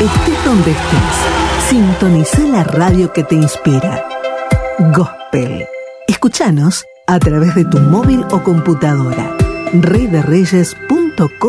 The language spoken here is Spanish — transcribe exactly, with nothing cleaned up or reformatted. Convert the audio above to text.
Estés donde estés, sintoniza la radio que te inspira. Gospel. Escúchanos a través de tu móvil o computadora. rey de reyes punto com